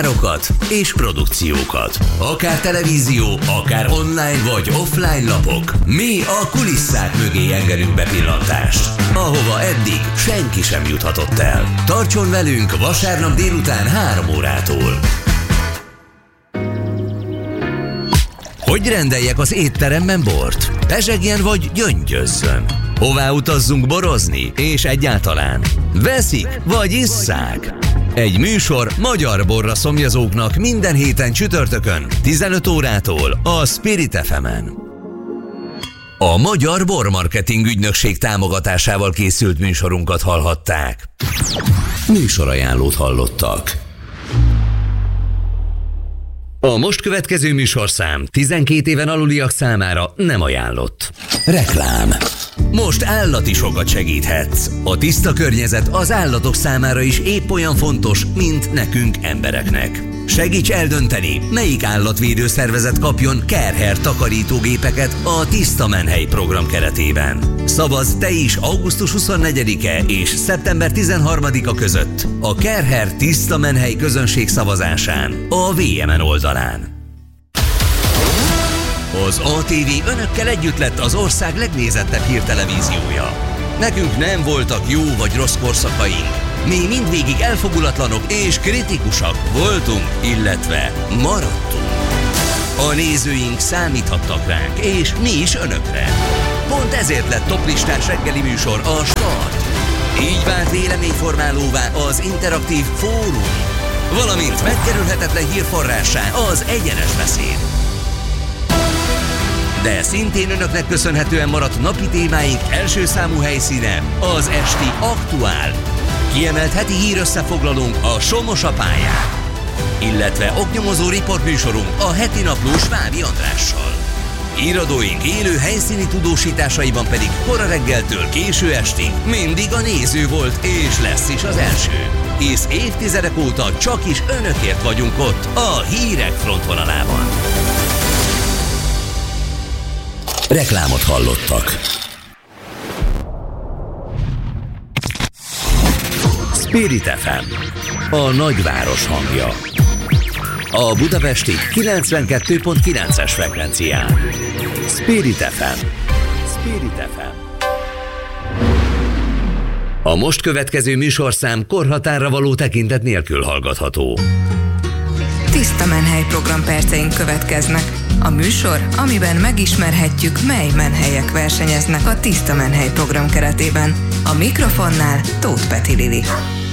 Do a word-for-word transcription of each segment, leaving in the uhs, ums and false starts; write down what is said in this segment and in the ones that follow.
és produkciókat. Akár televízió, akár online vagy offline lapok. Mi a kulisszák mögé engedünk bepillantást, ahova eddig senki sem juthatott el. Tartson velünk vasárnap délután három órától. Hogy rendeljek az étteremben bort? Pezsegjen vagy gyöngyözzön? Hová utazzunk borozni? És egyáltalán veszik vagy isszák? Egy műsor magyar borra szomjazóknak minden héten csütörtökön tizenöt órától a Spirit ef emen. A Magyar Bormarketing Ügynökség támogatásával készült műsorunkat hallhatták. Műsorajánlót hallottak. A most következő műsorszám tizenkét éven aluliak számára nem ajánlott. Reklám. Most állati sokat segíthetsz. A tiszta környezet az állatok számára is épp olyan fontos, mint nekünk embereknek. Segíts eldönteni, melyik állatvédőszervezet kapjon Kerher takarítógépeket a Tiszta Menhely program keretében. Szavazz te is augusztus huszonnegyedike és szeptember tizenharmadika között a Kerher Tiszta Menhely közönség szavazásán a vé em en oldalán. Az á té vé önökkel együtt lett az ország legnézettebb hírtelevíziója. Nekünk nem voltak jó vagy rossz korszakaink. Mi mindvégig elfogulatlanok és kritikusak voltunk, illetve maradtunk. A nézőink számíthattak ránk, és mi is önökre. Pont ezért lett toplistás reggeli műsor a Start. Így vált véleményformálóvá az interaktív fórum, valamint megkerülhetetlen hírforrássá az egyenes beszéd. De szintén önöknek köszönhetően maradt napi témáink első számú helyszíne az esti Aktuál. Kiemelt heti hírösszefoglalónk a Somos a pályán, illetve oknyomozó riportműsorunk a heti napló Svábi Andrással. Íradóink élő helyszíni tudósításaiban pedig kora reggeltől késő estig mindig a néző volt és lesz is az első. Hisz évtizedek óta csak is önökért vagyunk ott a hírek frontvonalában. Reklámot hallottak. Spirit ef em, a nagyváros hangja. A budapesti kilencvenkettő pont kilences frekvencián. Spirit ef em. Spirit ef em. A most következő műsorszám korhatárra való tekintet nélkül hallgatható. Tiszta Menhely programperceink következnek. A műsor, amiben megismerhetjük, mely menhelyek versenyeznek a Tiszta Menhely program keretében. A mikrofonnál Tóth Peti Lili.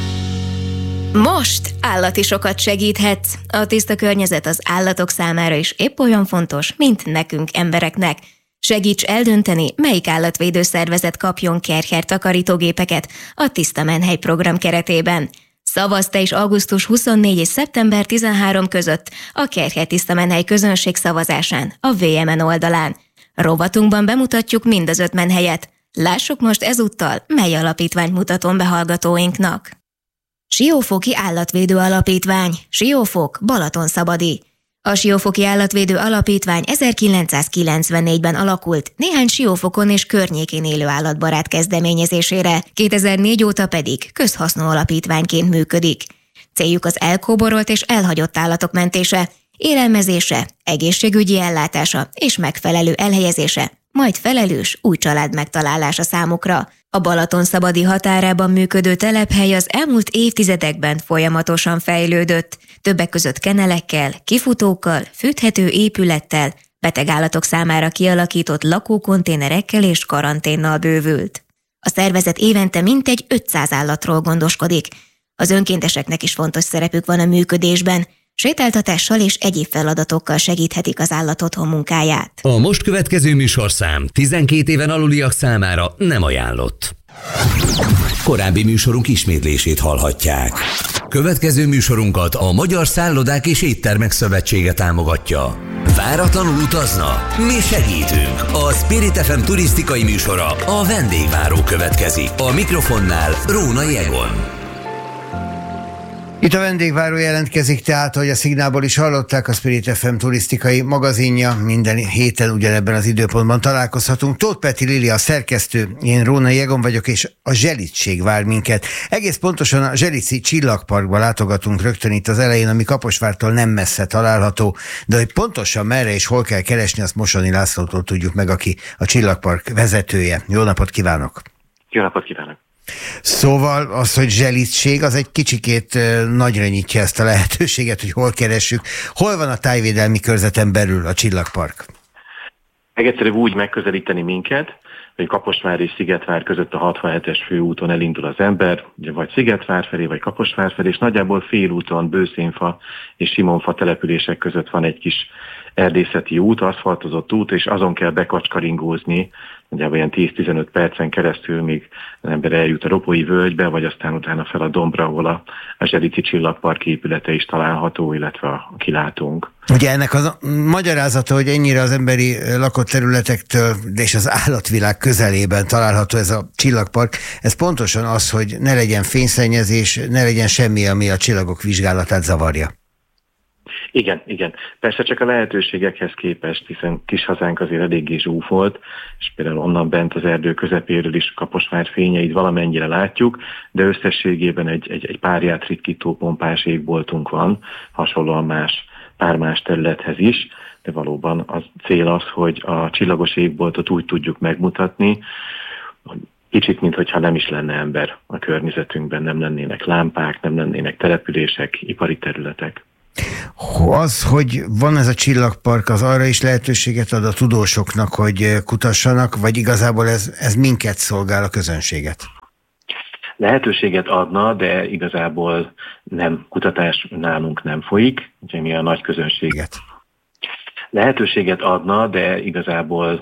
Most állati sokat segíthetsz. A tiszta környezet az állatok számára is épp olyan fontos, mint nekünk embereknek. Segíts eldönteni, melyik állatvédőszervezet kapjon Kerher takarítógépeket a Tiszta Menhely program keretében. Szavazz te is augusztus huszonnégy és szeptember tizenhárom között a Kerher Tiszta Menhely közönség szavazásán a vé em en oldalán. Rovatunkban bemutatjuk mind az öt menhelyet. Lássuk most ezúttal, mely alapítványt mutatom be hallgatóinknak. Siófoki Állatvédő Alapítvány, Siófok, Balatonszabadi. A Siófoki Állatvédő Alapítvány ezerkilencszázkilencvennégyben alakult néhány Siófokon és környékén élő állatbarát kezdeményezésére, kétezer-négy óta pedig közhasznú alapítványként működik. Céljuk az elkóborolt és elhagyott állatok mentése, élelmezése, egészségügyi ellátása és megfelelő elhelyezése, majd felelős új család megtalálása számukra. A Balatonszabadi határában működő telephely az elmúlt évtizedekben folyamatosan fejlődött, többek között kenelekkel, kifutókkal, fűthető épülettel, beteg állatok számára kialakított lakókonténerekkel és karanténnal bővült. A szervezet évente mintegy ötszáz állatról gondoskodik. Az önkénteseknek is fontos szerepük van a működésben, sétáltatással és egyéb feladatokkal segíthetik az állatotthon munkáját. A most következő műsorszám tizenkét éven aluliak számára nem ajánlott. Korábbi műsorunk ismétlését hallhatják. Következő műsorunkat a Magyar Szállodák és Éttermek Szövetsége támogatja. Váratlanul utazna? Mi segítünk! A Spirit ef em turisztikai műsora, a Vendégváró következik. A mikrofonnál Rónai Egon. Itt a vendégváró jelentkezik, tehát, hogy a Szignálból is hallották, a Spirit ef em turisztikai magazinja. Minden héten ugyanebben az időpontban találkozhatunk. Tóth Peti Lili a szerkesztő, én Rónai Egon vagyok, és a Zselítség vár minket. Egész pontosan a Zselici Csillagparkba látogatunk rögtön itt az elején, ami Kaposvártól nem messze található, de hogy pontosan merre és hol kell keresni, azt Mosoni Lászlótól tudjuk meg, aki a Csillagpark vezetője. Jó napot kívánok! Jó napot kívánok! Szóval az, hogy Zselítség, az egy kicsikét nagyra nyitja ezt a lehetőséget, hogy hol keressük. Hol van a tájvédelmi körzeten belül a Csillagpark? Legegyszerűbb úgy megközelíteni minket, hogy Kaposvár és Szigetvár között a hatvanhetes főúton elindul az ember, ugye vagy Szigetvár felé, vagy Kaposvár felé, és nagyjából félúton Bőszénfa és Simonfa települések között van egy kis erdészeti út, aszfaltozott út, és azon kell bekacskaringózni, nagyjából ilyen tíz-tizenöt percen keresztül, míg az ember eljut a Ropói völgybe, vagy aztán utána fel a dombra, ahol a, a Zselici Csillagpark épülete is található, illetve a kilátónk. Ugye ennek a magyarázata, hogy ennyire az emberi lakott területektől és az állatvilág közelében található ez a Csillagpark, ez pontosan az, hogy ne legyen fényszennyezés, ne legyen semmi, ami a csillagok vizsgálatát zavarja. Igen, igen. Persze csak a lehetőségekhez képest, hiszen kis hazánk azért eléggé zsúfolt, és például onnan bent az erdő közepéről is Kaposvár fényeit valamennyire látjuk, de összességében egy, egy, egy párját ritkító pompás égboltunk van, hasonlóan más, pár más területhez is, de valóban az cél az, hogy a csillagos égboltot úgy tudjuk megmutatni, hogy kicsit, mintha nem is lenne ember a környezetünkben, nem lennének lámpák, nem lennének települések, ipari területek. Az, hogy van ez a Csillagpark, az arra is lehetőséget ad a tudósoknak, hogy kutassanak, vagy igazából ez, ez minket szolgál, a közönséget? Lehetőséget adna, de igazából nem, kutatás nálunk nem folyik, úgyhogy mi a nagy közönséget. Lehetőséget adna, de igazából